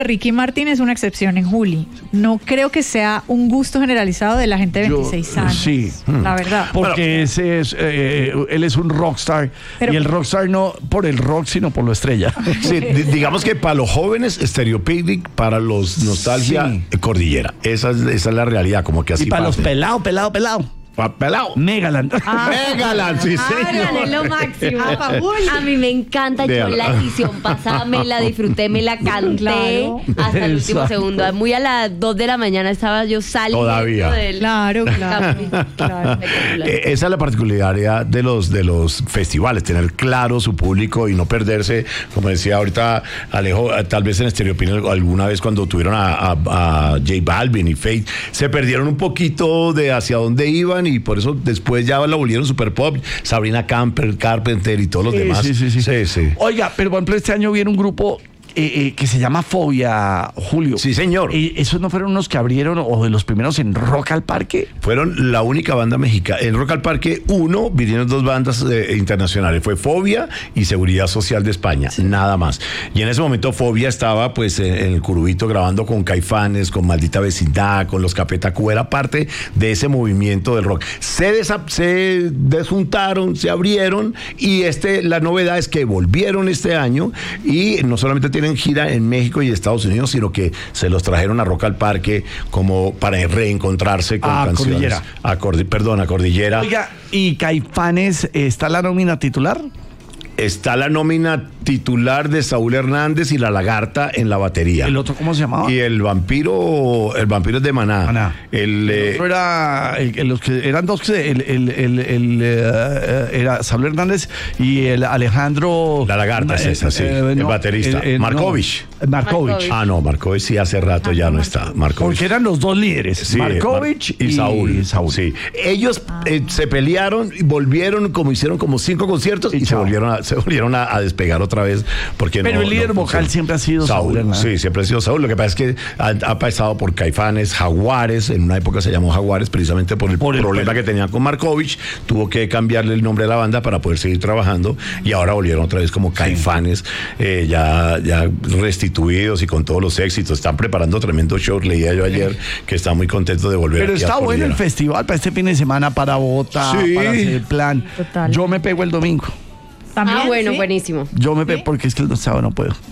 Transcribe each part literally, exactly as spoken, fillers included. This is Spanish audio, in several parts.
Ricky Martin es una excepción en Juli. No creo que sea un gusto generalizado de la gente de veintiséis Yo, años. Sí. La verdad. Porque bueno, ese es, eh, él es un rockstar. Pero, y el rockstar no por el rock, sino por lo estrella. Sí, d- digamos que para los jóvenes, Stereo Picnic, para los nostalgia, sí. Cordillera. Esa es, esa es la realidad, como que así. Y para pasa. los pelado, pelado, pelado. Pelado. Megaland. Ah, Megaland, sí, señor. Es lo máximo. A mí me encanta. Yo la edición pasada me la disfruté, me la canté claro. hasta el último Exacto. segundo. Muy a las dos de la mañana estaba yo saliendo Todavía. del Claro, claro. claro. Eh, Esa es la particularidad de los, de los festivales, tener claro su público y no perderse, como decía ahorita Alejo, tal vez en Stereo Picnic alguna vez cuando tuvieron a, a, a J Balvin y Faith, se perdieron un poquito de hacia dónde iban y por eso después ya la volvieron super pop, Sabrina Camper, Carpenter y todos los Sí, demás. sí, sí, sí. sí, sí. Oiga, pero por ejemplo este año viene un grupo eh, eh, que se llama Fobia, Julio. Sí, señor. Eh, ¿Esos no fueron unos que abrieron o de los primeros en Rock al Parque? Fueron la única banda mexicana. En Rock al Parque uno vinieron dos bandas eh, internacionales. Fue Fobia y Seguridad Social de España. Sí. Nada más. Y en ese momento Fobia estaba pues en, en el Curubito grabando con Caifanes, con Maldita Vecindad, con los Capetacú. Era parte de ese movimiento del rock. Se, desa- se desjuntaron, se abrieron y este, la novedad es que volvieron este año y no solamente tienen gira en México y Estados Unidos, sino que se los trajeron a Rock al Parque como para reencontrarse con A canciones. Cordillera. A Cordi- perdón, a Cordillera. Oiga, ¿y Caifanes está la nómina titular? Está la nómina titular de Saúl Hernández y La Lagarta en la batería. ¿El otro cómo se llamaba? Y el vampiro, el vampiro es de Maná. Maná. El, El eh, otro era, el, el- los que eran dos, que el, el, el, el, eh, era Saúl Hernández y el Alejandro. La Lagarta es esa, sí, el baterista. Markovich. no, Markovich. ah, no, Markovich sí hace rato ya no está. Markovich. Porque eran los dos líderes, Sí, Markovich Mar- y, y, Saúl. Saúl. Sí. Ellos eh, se pelearon y volvieron, como hicieron como cinco conciertos y, Y se chao. volvieron, a, se volvieron a, a despegar otra vez. Porque Pero no, el líder no vocal funcionó. siempre ha sido Saúl Hernández. Sí, siempre ha sido Saúl. Lo que pasa es que ha, ha pasado por Caifanes, Jaguares. En una época se llamó Jaguares precisamente por el, Por el problema pelo. que tenían con Markovich. Tuvo que cambiarle el nombre de la banda para poder seguir trabajando y ahora volvieron otra vez como Caifanes, eh, ya, ya restituidos y con todos los éxitos. Están preparando tremendo show. Leía yo ayer que está muy contento de volver. Pero aquí a está bueno el Cordillera. festival para este fin de semana, para Bogotá, Sí. para hacer el plan. Total. Yo me pego el domingo. ¿También? Ah, bueno, ¿Sí? buenísimo. Yo me pego porque es que el sábado no puedo.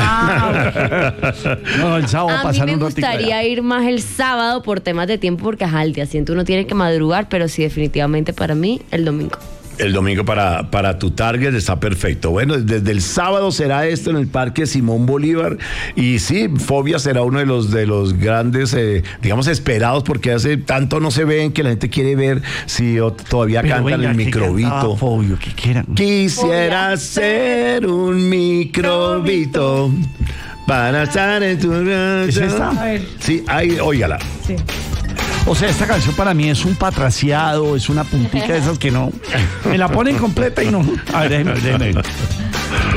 Ah, No, el sábado A mí pasar me un ratico gustaría allá. ir más el sábado por temas de tiempo porque ajá, el día siguiente uno tiene que madrugar, pero sí definitivamente para mí el domingo. El domingo para, para tu target está perfecto. Bueno, desde el sábado será esto en el Parque Simón Bolívar. Y sí, Fobia será uno de los, de los grandes, eh, digamos, esperados, porque hace tanto no se ven que la gente quiere ver si o- todavía Pero cantan venga, el ¿qué microbito. cantaba Fobio? ¿Qué quieran? Quisiera Fobia. ser un microbito para estar en tu... ¿Es esta? a ver. Sí, ahí, óigala. sí. O sea, esta canción para mí es un patraciado, es una puntica de esas que no. Me la ponen completa y no. A ver, déjeme, déjeme.